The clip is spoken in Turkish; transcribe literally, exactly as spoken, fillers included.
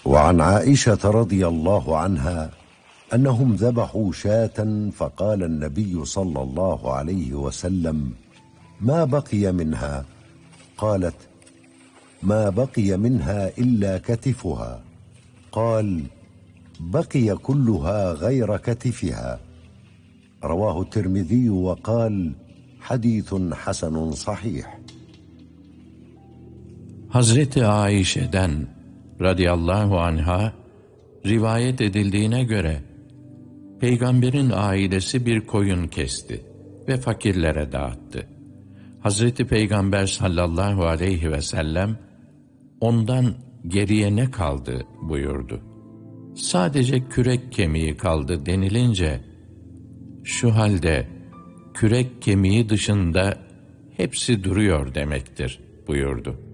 وعن عائشة رضي الله عنها أنهم ذبحوا شاة فقال النبي صلى الله عليه وسلم: ما بقي منها؟ قالت: ما بقي منها إلا كتفها. قال: بقي كلها غير كتفها. رواه الترمذي وقال: حديث حسن صحيح. Hazreti Aişe'den radıyallahu anha rivayet edildiğine göre Peygamberin ailesi bir koyun kesti ve fakirlere dağıttı. Hazreti Peygamber sallallahu aleyhi ve sellem ondan geriye ne kaldı buyurdu. Sadece kürek kemiği kaldı denilince, şu halde kürek kemiği dışında hepsi duruyor demektir buyurdu.